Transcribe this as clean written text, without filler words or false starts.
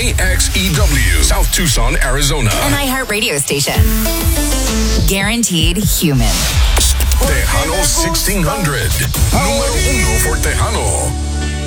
KXEW, South Tucson, Arizona. An iHeartRadio station. Guaranteed human. Tejano 1600. Número 1 for Tejano.